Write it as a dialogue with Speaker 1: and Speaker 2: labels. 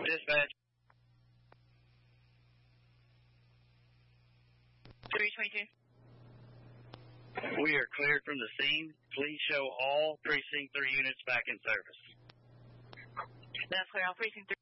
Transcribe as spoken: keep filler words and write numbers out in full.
Speaker 1: Dispatch.
Speaker 2: three twenty-two.
Speaker 1: We are cleared from the scene. Please show all Precinct three units back in service.
Speaker 2: That's clear. All Precinct three.